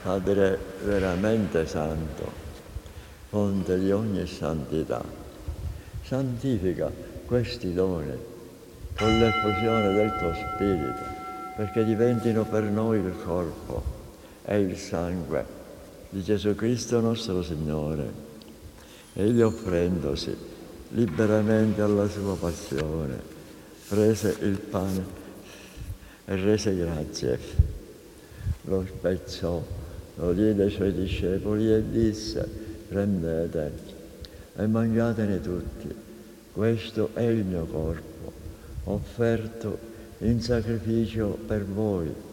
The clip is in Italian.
Padre veramente santo, fonte di ogni santità, santifica questi doni con l'effusione del tuo Spirito, perché diventino per noi il corpo e il sangue di Gesù Cristo nostro Signore. Egli, offrendosi liberamente alla sua passione, prese il pane e rese grazie, lo spezzò, lo diede ai suoi discepoli e disse: prendete e mangiatene tutti, questo è il mio corpo, offerto in sacrificio per voi.